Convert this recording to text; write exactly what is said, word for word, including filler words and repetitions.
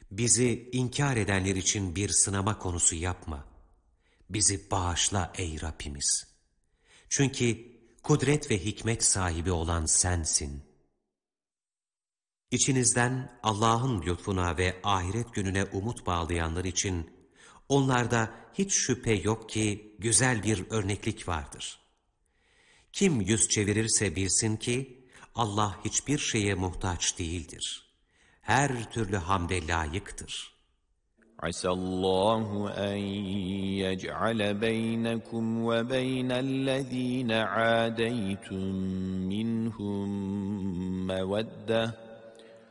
Bizi inkar edenler için bir sınama konusu yapma. Bizi bağışla ey Rabbimiz. Çünkü kudret ve hikmet sahibi olan sensin. İçinizden Allah'ın lütfuna ve ahiret gününe umut bağlayanlar için onlarda hiç şüphe yok ki güzel bir örneklik vardır. Kim yüz çevirirse bilsin ki Allah hiçbir şeye muhtaç değildir. Her türlü hamde layıktır. Asallahu en yec'ale beynekum ve beynellezine adeytum minhum mevedde.